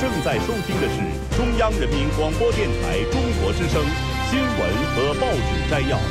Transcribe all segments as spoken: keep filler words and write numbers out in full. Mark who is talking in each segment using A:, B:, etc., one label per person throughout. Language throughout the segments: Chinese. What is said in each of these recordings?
A: 正在收听的是中央人民广播电台中国之声新闻和报纸摘要。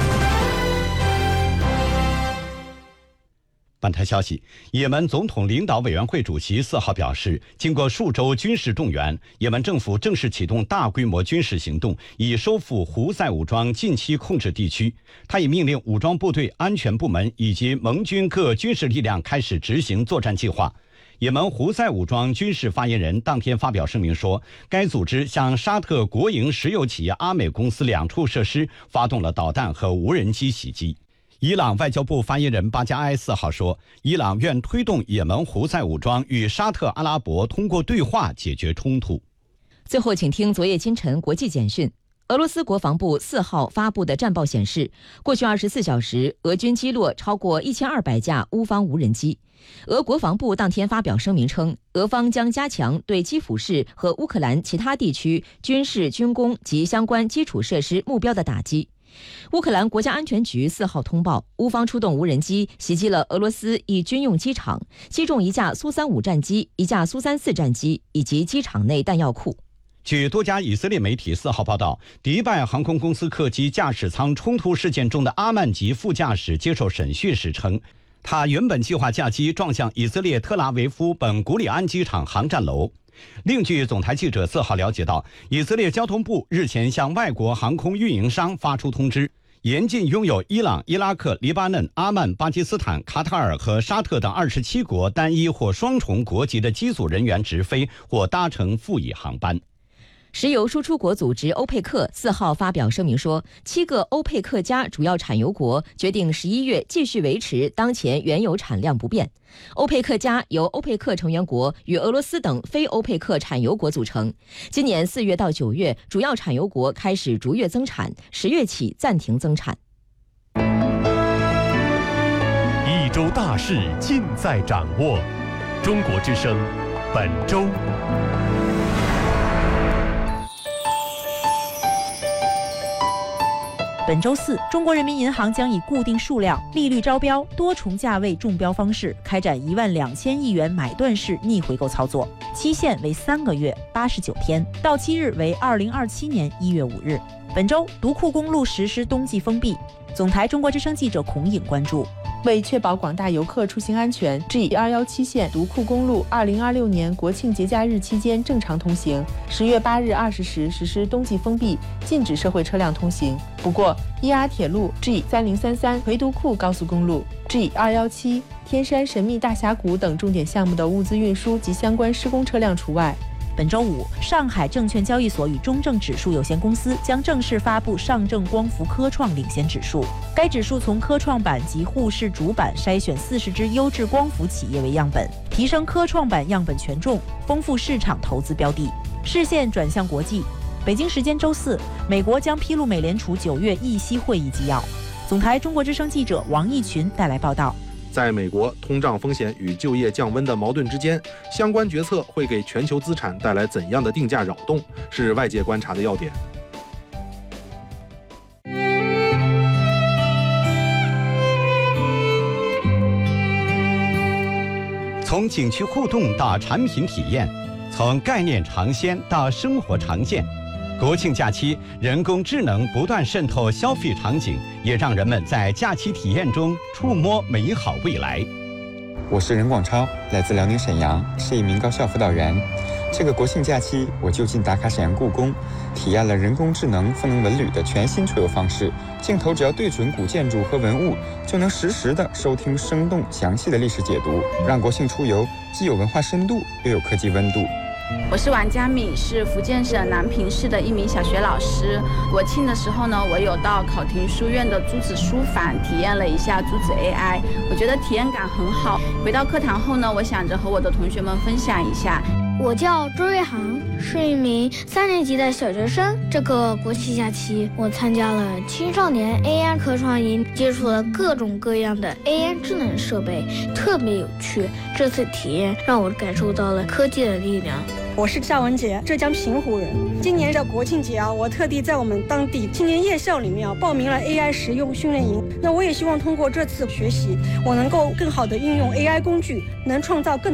B: 本台消息，也门总统领导委员会主席四号表示，经过数周军事动员，也门政府正式启动大规模军事行动，以收复胡塞武装近期控制地区。他已命令武装部队、安全部门以及盟军各军事力量开始执行作战计划。也门胡塞武装军事发言人当天发表声明说，该组织向沙特国营石油企业阿美公司两处设施发动了导弹和无人机袭击。伊朗外交部发言人巴加埃四号说，伊朗愿推动也门胡塞武装与沙特阿拉伯通过对话解决冲突。
C: 最后，请听昨夜今晨国际简讯。俄罗斯国防部四号发布的战报显示，过去二十四小时，俄军击落超过一千二百架乌方无人机。俄国防部当天发表声明称，俄方将加强对基辅市和乌克兰其他地区军事、军工及相关基础设施目标的打击。乌克兰国家安全局四号通报，乌方出动无人机袭击了俄罗斯一军用机场，击中一架苏三五战机、一架苏三四战机以及机场内弹药库。
B: 据多家以色列媒体四号报道，迪拜航空公司客机驾驶舱冲突事件中的阿曼吉副驾驶接受审讯时称，他原本计划驾机撞向以色列特拉维夫本古里安机场航站楼。另据总台记者四号了解到，以色列交通部日前向外国航空运营商发出通知，严禁拥有伊朗、伊拉克、黎巴嫩、阿曼、巴基斯坦、卡塔尔和沙特等二十七国单一或双重国籍的机组人员直飞或搭乘副乙航班。
C: 石油输出国组织欧佩克四号发表声明说，七个欧佩克加主要产油国决定十一月继续维持当前原油产量不变。欧佩克加由欧佩克成员国与俄罗斯等非欧佩克产油国组成。今年四月到九月，主要产油国开始逐月增产，十月起暂停增产。
D: 一周大事尽在掌握，中国之声本周。
E: 本周四，中国人民银行将以固定数量、利率招标、多重价位中标方式开展一万两千亿元买断式逆回购操作，期限为三个月八十九天，到期日为二零二七年一月五日。本周，独库公路实施冬季封闭。总台中国之声记者孔颖关注。
F: 为确保广大游客出行安全 ，G 二一七线独库公路二零二六年国庆节假日期间正常通行。十月八日二十时实施冬季封闭，禁止社会车辆通行。不过，伊阿铁路 G 三零三三回独库高速公路 G 二一七天山神秘大峡谷等重点项目的物资运输及相关施工车辆除外。
E: 本周五，上海证券交易所与中证指数有限公司将正式发布上证光伏科创领先指数。该指数从科创板及沪市主板筛选四十只优质光伏企业为样本，提升科创板样本权重，丰富市场投资标的。视线转向国际，北京时间周四，美国将披露美联储九月议息会议纪要。总台中国之声记者王义群带来报道。
G: 在美国通胀风险与就业降温的矛盾之间，相关决策会给全球资产带来怎样的定价扰动，是外界观察的要点。
B: 从景区互动到产品体验，从概念尝鲜到生活常见，国庆假期，人工智能不断渗透消费场景，也让人们在假期体验中触摸美好未来。
H: 我是任广超，来自辽宁沈阳，是一名高校辅导员。这个国庆假期，我就近打卡沈阳故宫，体验了人工智能赋能文旅的全新出游方式。镜头只要对准古建筑和文物，就能实时的收听生动详细的历史解读，让国庆出游既有文化深度，又有科技温度。
I: 我是王佳敏，是福建省南平市的一名小学老师。国庆的时候呢，我有到考亭书院的朱子书房体验了一下朱子 A I， 我觉得体验感很好。回到课堂后呢，我想着和我的同学们分享一下。
J: 我叫周瑞航，是一名三年级的小学生。这个国庆假期，我参加了青少年 A I 科创营，接触了各种各样的 A I 智能设备，特别有趣。这次体验让我感受到了科技的力量。
K: 我是夏文杰，浙江平湖人。今年的国庆节啊，我特地在我们当地青年夜校里面啊报名了 A I 实用训练营。那我也希望通过这次学习，我能够更好的运用 A I 工具，能创造更